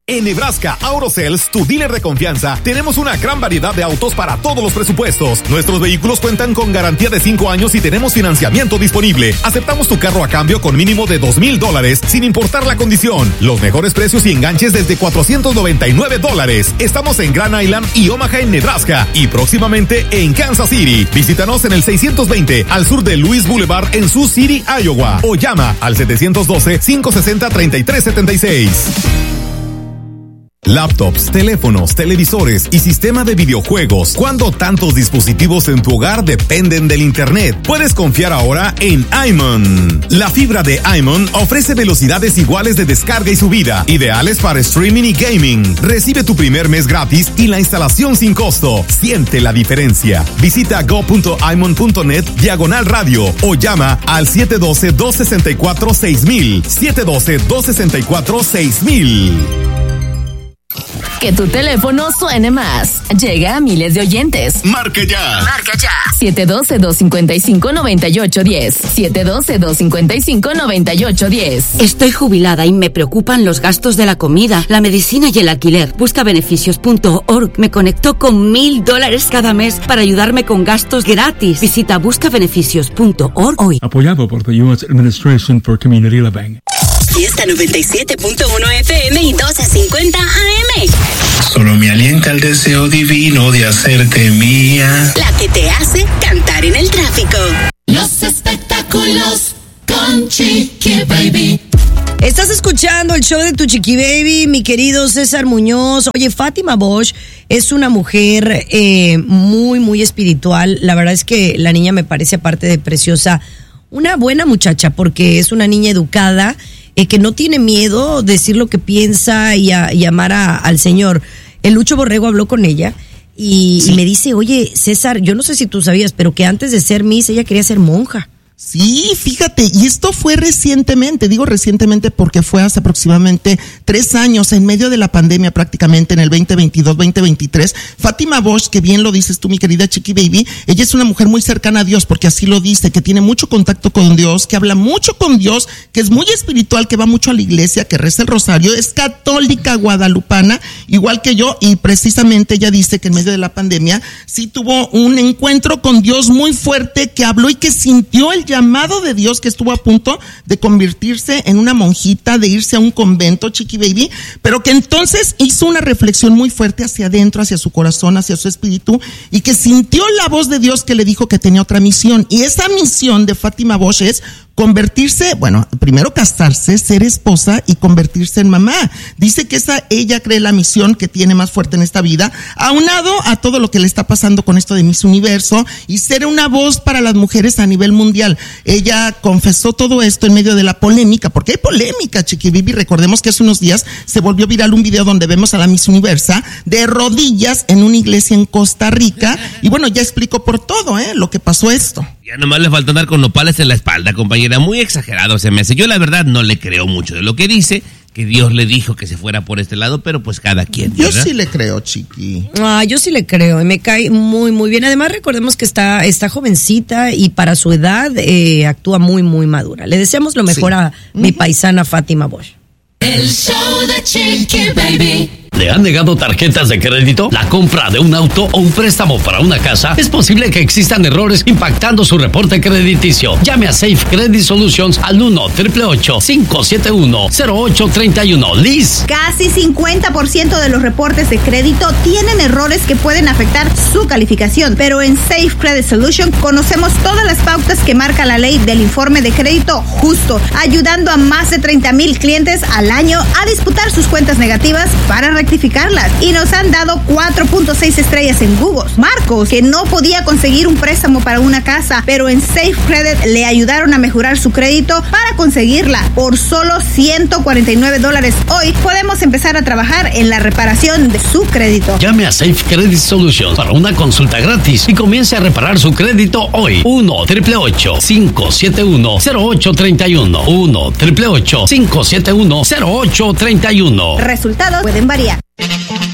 En Nebraska Auto Sales, tu dealer de confianza, tenemos una gran variedad de autos para todos los presupuestos. Nuestros vehículos cuentan con garantía de 5 años y tenemos financiamiento disponible. Aceptamos tu carro a cambio con mínimo de $2,000 sin importar la condición. Los mejores precios y enganches desde $499. Estamos en Grand Island y Omaha en Nebraska y próximamente en Kansas City. Visítanos en el 620 al sur de Louis Boulevard en Sioux City, Iowa, o llama al 712-560-3376. Laptops, teléfonos, televisores y sistema de videojuegos. ¿Cuándo tantos dispositivos en tu hogar dependen del internet? Puedes confiar ahora en iMon. La fibra de iMon ofrece velocidades iguales de descarga y subida, ideales para streaming y gaming. Recibe tu primer mes gratis y la instalación sin costo. Siente la diferencia. Visita go.imon.net/radio o llama al 712-264-6000. 712-264-6000. Que tu teléfono suene más. Llega a miles de oyentes. Marque ya. Marca ya. 712-255-9810. 712-255-9810. Estoy jubilada y me preocupan los gastos de la comida, la medicina y el alquiler. Buscabeneficios.org me conectó con $1,000 cada mes para ayudarme con gastos gratis. Visita buscabeneficios.org hoy. Apoyado por the U.S. Administration for Community Living. Fiesta 97.1 FM y 1250 AM. Solo me alienta el deseo divino de hacerte mía. La que te hace cantar en el tráfico. Los espectáculos con Chiqui Baby. Estás escuchando el show de tu Chiqui Baby, mi querido César Muñoz. Oye, Fátima Bosch es una mujer muy, muy espiritual. La verdad es que la niña me parece, aparte de preciosa, una buena muchacha, porque es una niña educada, que no tiene miedo de decir lo que piensa y amar al Señor. El Lucho Borrego habló con ella y me dice, oye, César, yo no sé si tú sabías, pero que antes de ser Miss ella quería ser monja. Sí, fíjate, y esto fue recientemente, digo recientemente porque fue hace aproximadamente 3 años, en medio de la pandemia prácticamente, en el 2022-2023, Fátima Bosch, que bien lo dices tú, mi querida Chiqui Baby, ella es una mujer muy cercana a Dios, porque así lo dice, que tiene mucho contacto con Dios, que habla mucho con Dios, que es muy espiritual, que va mucho a la iglesia, que reza el rosario, es católica guadalupana, igual que yo, y precisamente ella dice que en medio de la pandemia sí tuvo un encuentro con Dios muy fuerte, que habló y que sintió el llamado de Dios, que estuvo a punto de convertirse en una monjita, de irse a un convento, Chiqui Baby, pero que entonces hizo una reflexión muy fuerte hacia adentro, hacia su corazón, hacia su espíritu, y que sintió la voz de Dios que le dijo que tenía otra misión, y esa misión de Fátima Bosch es convertirse, bueno, primero casarse, ser esposa y convertirse en mamá. Dice que ella cree la misión que tiene más fuerte en esta vida, aunado a todo lo que le está pasando con esto de Miss Universo, y ser una voz para las mujeres a nivel mundial. Ella confesó todo esto en medio de la polémica, porque hay polémica, Chiqui Baby. Recordemos que hace unos días se volvió viral un video donde vemos a la Miss Universa de rodillas en una iglesia en Costa Rica, y bueno, ya explicó por todo, lo que pasó esto. Ya nomás le falta andar con nopales en la espalda, compañera. Muy exagerado se me hace. Yo la verdad no le creo mucho de lo que dice, que Dios le dijo que se fuera por este lado, pero pues cada quien, ¿verdad? Yo sí le creo, Chiqui. Yo sí le creo, me cae muy, muy bien. Además, recordemos que está jovencita y para su edad actúa muy, muy madura. Le deseamos lo mejor a mi paisana Fátima Bosch. El show de Chiqui Baby. ¿Le han negado tarjetas de crédito? ¿La compra de un auto o un préstamo para una casa? Es posible que existan errores impactando su reporte crediticio. Llame a Safe Credit Solutions al 1-888-571-0831. Liz. Casi 50% de los reportes de crédito tienen errores que pueden afectar su calificación, pero en Safe Credit Solutions conocemos todas las pautas que marca la ley del informe de crédito justo, ayudando a más de 30,000 clientes al año a disputar sus cuentas negativas para rectificarlas, y nos han dado 4.6 estrellas en Google. Marcos, que no podía conseguir un préstamo para una casa, pero en Safe Credit le ayudaron a mejorar su crédito para conseguirla por solo $149. Hoy podemos empezar a trabajar en la reparación de su crédito. Llame a Safe Credit Solutions para una consulta gratis y comience a reparar su crédito hoy. 1-888-571-0831. 1-888-571-0831. Resultados pueden variar.